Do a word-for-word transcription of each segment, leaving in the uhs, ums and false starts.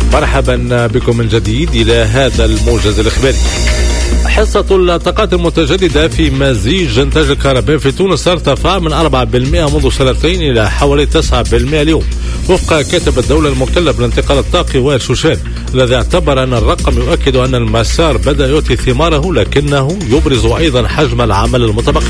مرحبا بكم من جديد إلى هذا الموجز الإخباري. حصة الطاقات المتجددة في مزيج إنتاج الكهرباء في تونس ارتفع من أربعة بالمئة منذ سنتين إلى حوالي تسعة بالمئة اليوم، وفق كاتب الدولة المكلف بالانتقال الطاقي وائل شوشان، الذي اعتبر أن الرقم يؤكد أن المسار بدأ يؤتي ثماره، لكنه يبرز أيضا حجم العمل المتبقي.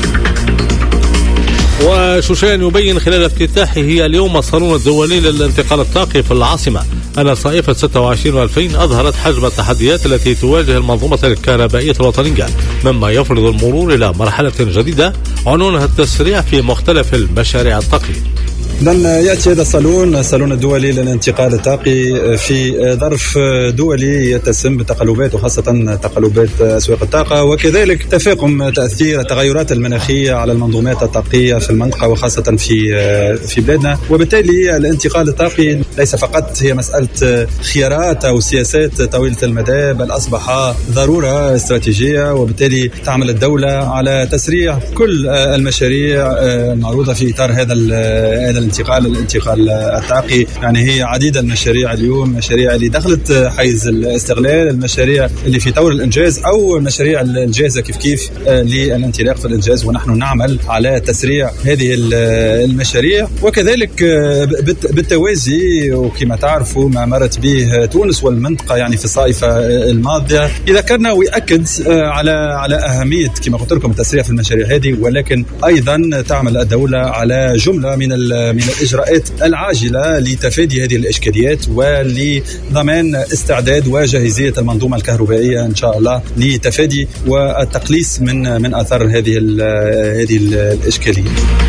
وشوشان يبين خلال افتتاحه اليوم الصالون الدولي للانتقال الطاقي في العاصمة أن صيفة ستة وعشرين وألفين أظهرت حجم التحديات التي تواجه المنظومة الكهربائية الوطنية، مما يفرض المرور إلى مرحلة جديدة عنوانها التسريع في مختلف المشاريع الطاقية. إذن يأتي هذا الصالون الصالون الدولي للانتقال الطاقي في ظرف دولي يتسم بتقلبات، وخاصة تقلبات أسواق الطاقة، وكذلك تفاقم تأثير التغيرات المناخية على المنظومات الطاقية في المنطقة وخاصة في في بلادنا. وبالتالي الانتقال الطاقي ليس فقط هي مسألة خيارات أو سياسات طويلة المدى، بل أصبح ضرورة استراتيجية، وبالتالي تعمل الدولة على تسريع كل المشاريع المعروضة في إطار هذا هذا الانتقال الانتقال الطاقي. يعني هي عديدة المشاريع اليوم، مشاريع اللي دخلت حيز الاستغلال، المشاريع اللي في طور الإنجاز، أو المشاريع الجاهزة كيف كيف للانطلاق في الإنجاز، ونحن نعمل على تسريع هذه المشاريع. وكذلك بالتوازي، وكما تعرفوا ما مرت به تونس والمنطقة يعني في الصائفة الماضية يذكرنا ويأكد على على أهمية كما قلت لكم التسريع في المشاريع هذه، ولكن أيضا تعمل الدولة على جملة من من الإجراءات العاجلة لتفادي هذه الإشكاليات ولضمان استعداد وجاهزية المنظومة الكهربائية إن شاء الله لتفادي والتقليص من من آثار هذه هذه الإشكالية.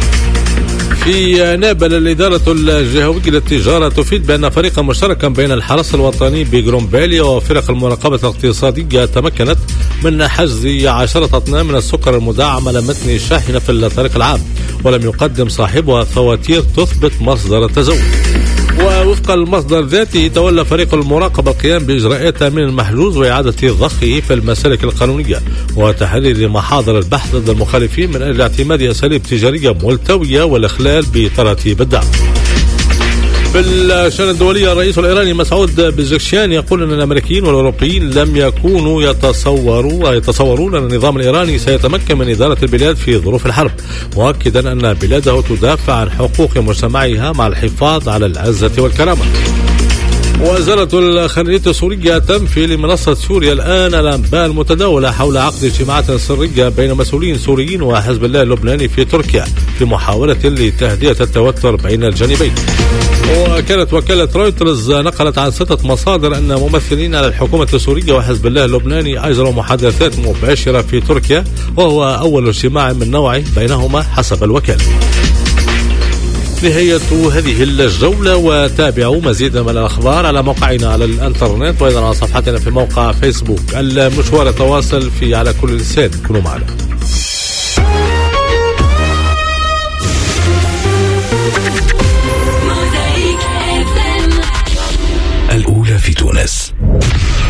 في نابل، الإدارة الجهوية للتجارة تفيد بأن فريقا مشتركا بين الحرس الوطني بجرومبالي وفرق المراقبة الاقتصادية تمكنت من حجز عشرة أطنان من السكر المدعم على متن الشاحنة في الطريق العام، ولم يقدم صاحبها فواتير تثبت مصدر التزود. ووفق المصدر ذاته تولى فريق المراقبة القيام بإجراءات تأمين المحجوز وإعادة ضخه في المسالك القانونية وتحرير محاضر البحث ضد المخالفين من أجل اعتماد أساليب تجارية ملتوية والإخلال بتراتيب الدعم. في الشأن الدولي، الرئيس الإيراني مسعود بزكشيان يقول أن الأمريكيين والأوروبيين لم يكونوا يتصوروا يتصورون أن النظام الإيراني سيتمكن من إدارة البلاد في ظروف الحرب، مؤكدا أن بلاده تدافع عن حقوق مجتمعها مع الحفاظ على العزة والكرامة. وزارة الخارجية السورية تنفي لمنصة سوريا الآن الأنباء المتداولة حول عقد اجتماعات سرية بين مسؤولين سوريين وحزب الله اللبناني في تركيا في محاولة لتهدئة التوتر بين الجانبين. وكانت وكالة رويترز نقلت عن ستة مصادر أن ممثلين على الحكومة السورية وحزب الله اللبناني أجروا محادثات مباشرة في تركيا، وهو أول اجتماع من نوعه بينهما حسب الوكالة. نهاية هذه الجولة، وتابعوا مزيد من الأخبار على موقعنا على الانترنت وأيضا على صفحتنا في موقع فيسبوك. المشوار يتواصل في على كل لسان. كونوا معنا.